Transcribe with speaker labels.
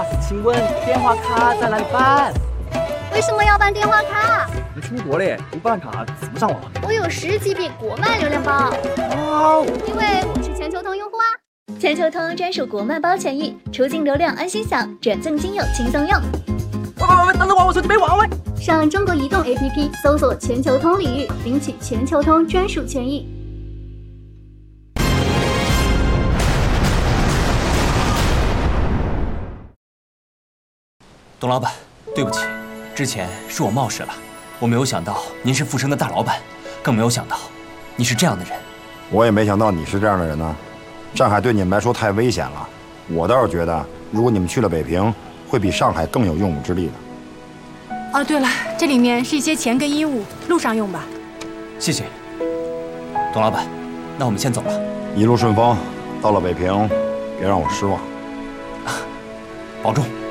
Speaker 1: 请问电话卡在哪里办？
Speaker 2: 为什么要办电话卡？
Speaker 1: 你出国嘞，不办卡怎么上网？
Speaker 2: 我有10GB国漫流量包。
Speaker 1: 哇，
Speaker 2: 因为我是全球通用户啊。全球通专属国漫包权益，出境流量安心享，转赠金友轻松用。
Speaker 1: 喂，等等我手机没网喂。
Speaker 2: 上中国移动 APP 搜索全球通领域，领取全球通专属权益。
Speaker 3: 董老板，对不起，之前是我冒失了，我没有想到您是富生的大老板，更没有想到你是这样的人。
Speaker 4: 我也没想到你是这样的人呢。上海对你们来说太危险了，我倒是觉得，如果你们去了北平，会比上海更有用武之地的。
Speaker 5: 哦，对了，这里面是一些钱跟衣物，路上用吧。
Speaker 3: 谢谢，董老板，那我们先走了。
Speaker 4: 一路顺风，到了北平，别让我失望。
Speaker 3: 保重。